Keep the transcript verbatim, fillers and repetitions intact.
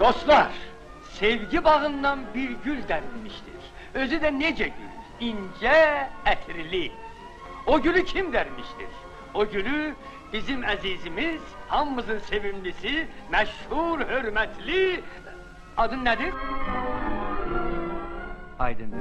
Dostlar, sevgi bağından bir gül dərmişdir. Özü də necə gül, incə, ətirli. O gülü kim dərmişdir? O gülü bizim əzizimiz, hamımızın sevimlisi, məşhur, hörmətli... Adın nədir? Aydındır.